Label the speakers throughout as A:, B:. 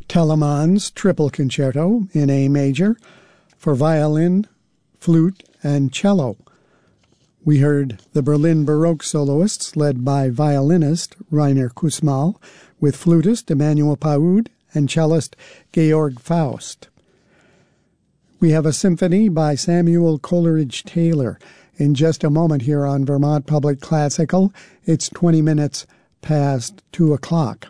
A: Telemann's Triple Concerto in A major for violin, flute, and cello. We heard the Berlin Baroque soloists led by violinist Rainer Kussmaul with flutist Emmanuel Paoud and cellist Georg Faust. We have a symphony by Samuel Coleridge Taylor in just a moment here on Vermont Public Classical. It's 20 minutes past 2 o'clock.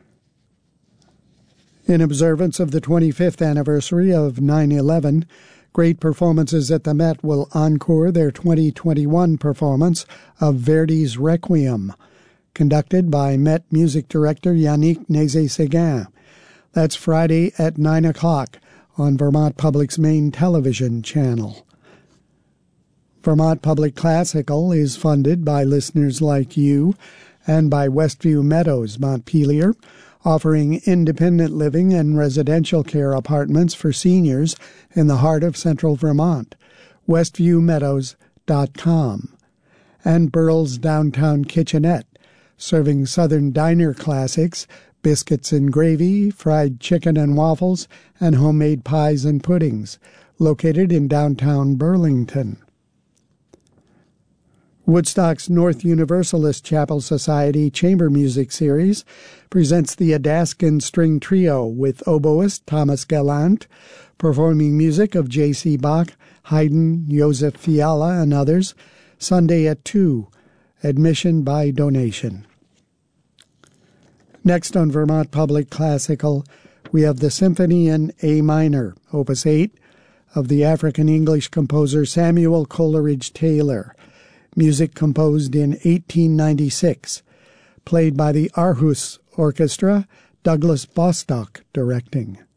A: In observance of the 25th anniversary of 9/11, Great Performances at the Met will encore their 2021 performance of Verdi's Requiem, conducted by Met music director Yannick Nézet-Séguin. That's Friday at 9 o'clock on Vermont Public's main television channel. Vermont Public Classical is funded by listeners like you and by Westview Meadows, Montpelier, offering independent living and residential care apartments for seniors in the heart of central Vermont. westviewmeadows.com. And Burl's Downtown Kitchenette, serving Southern diner classics, biscuits and gravy, fried chicken and waffles, and homemade pies and puddings, located in downtown Burlington. Woodstock's North Universalist Chapel Society Chamber Music Series presents the Adaskin String Trio with oboist Thomas Gallant, performing music of J.C. Bach, Haydn, Joseph Fiala, and others, Sunday at 2, admission by donation. Next on Vermont Public Classical, we have the Symphony in A minor, Opus 8, of the African-English composer Samuel Coleridge Taylor, music composed in 1896, played by the Aarhus Orchestra, Douglas Bostock directing.